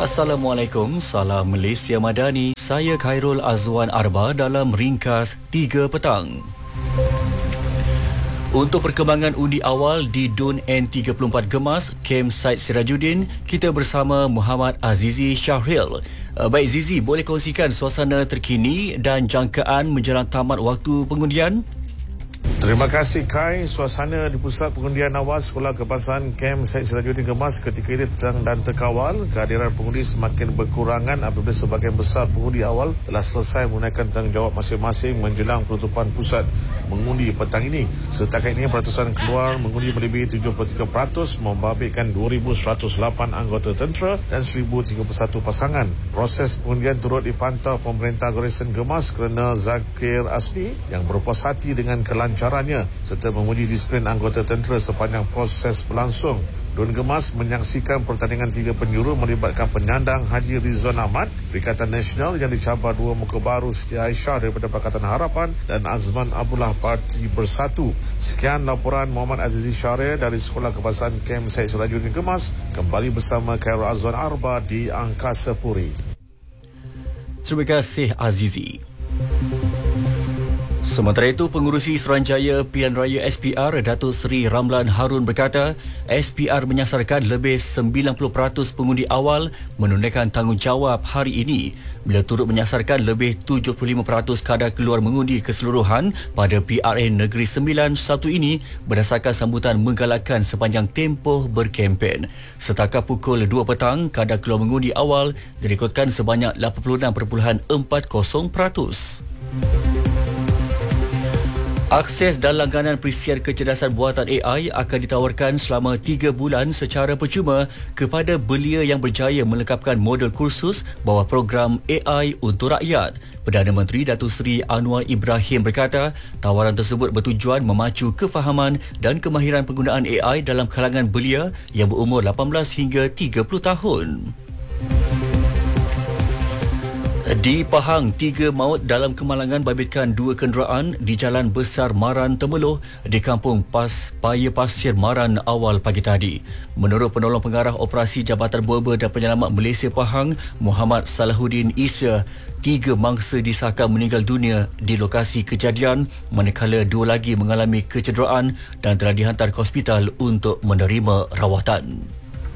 Assalamualaikum, salam Malaysia Madani. Saya Khairul Azwan Arba dalam ringkas 3 petang. Untuk perkembangan undi awal di DUN N34 Gemas, Kem Said Sirajuddin, kita bersama Muhammad Azizi Syahril. Baik Zizi, boleh kongsikan suasana terkini dan jangkaan menjelang tamat waktu pengundian? Terima kasih Kai. Suasana di pusat pengundian awal Sekolah Kebangsaan Kem Said Sirajuddin Gemas ketika ini tenang dan terkawal. Kehadiran pengundi semakin berkurangan apabila sebahagian besar pengundi awal telah selesai menunaikan tanggungjawab masing-masing menjelang penutupan pusat mengundi petang ini. Setakat ini peratusan keluar mengundi melebihi 73%, membabitkan 2,108 anggota tentera dan 1,031 pasangan. Proses pengundian turut dipantau pemerintah Garison Gemas kerana Zakir Asni yang berpuas hati dengan kelancarannya serta memuji disiplin anggota tentera sepanjang proses berlangsung. DUN Gemas menyaksikan pertandingan 3 penjuru melibatkan penyandang Haji Rizwan Ahmad, Perikatan Nasional yang dicabar 2 muka baru Siti Aisyah daripada Pakatan Harapan dan Azman Abdullah Parti Bersatu. Sekian laporan Muhammad Azizi Syahril dari Sekolah Kebangsaan Kem Said Sirajuddin Gemas, kembali bersama Khairul Azwan Arba di Angkasa Puri. Terima kasih Azizi. Sementara itu, Pengurusi Suruhanjaya Pilihan Raya SPR Datuk Seri Ramlan Harun berkata SPR menyasarkan lebih 90% pengundi awal menunaikan tanggungjawab hari ini. Beliau turut menyasarkan lebih 75% kadar keluar mengundi keseluruhan pada PRN Negeri Sembilan Sabtu ini berdasarkan sambutan menggalakkan sepanjang tempoh berkempen. Setakat pukul 2 petang, kadar keluar mengundi awal direkodkan sebanyak 86.40%. Akses dan langganan perisian kecerdasan buatan AI akan ditawarkan selama 3 bulan secara percuma kepada belia yang berjaya melengkapkan modul kursus bawah program AI untuk rakyat. Perdana Menteri Datuk Seri Anwar Ibrahim berkata, tawaran tersebut bertujuan memacu kefahaman dan kemahiran penggunaan AI dalam kalangan belia yang berumur 18 hingga 30 tahun. Di Pahang, 3 maut dalam kemalangan babitkan 2 kenderaan di Jalan Besar Maran Temeloh di Kampung Paya Pasir Maran awal pagi tadi. Menurut penolong pengarah operasi Jabatan Buaba dan Penyelamat Malaysia Pahang, Muhammad Salahuddin Isa, 3 mangsa disahkan meninggal dunia di lokasi kejadian, manakala 2 lagi mengalami kecederaan dan telah dihantar ke hospital untuk menerima rawatan.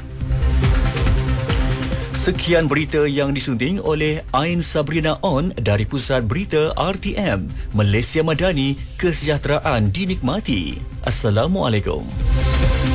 Sekian berita yang disunting oleh Ain Sabrina On dari Pusat Berita RTM. Malaysia Madani, kesejahteraan dinikmati. Assalamualaikum.